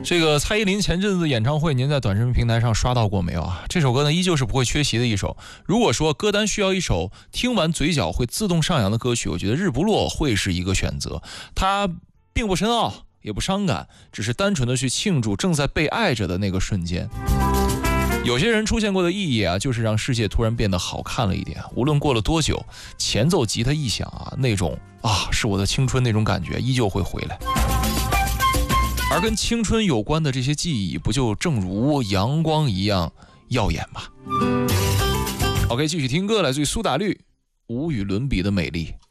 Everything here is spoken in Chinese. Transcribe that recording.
这个蔡依林前阵子演唱会，您在短视频平台上刷到过没有啊？这首歌呢，依旧是不会缺席的一首。如果说歌单需要一首听完嘴角会自动上扬的歌曲，我觉得《日不落》会是一个选择。它并不深奥，也不伤感，只是单纯的去庆祝正在被爱着的那个瞬间。有些人出现过的意义啊，就是让世界突然变得好看了一点。无论过了多久，前奏吉他一响啊，那种是我的青春那种感觉依旧会回来。而跟青春有关的这些记忆，不就正如阳光一样耀眼吗？ OK， 继续听歌，来自于苏打绿，无与伦比的美丽。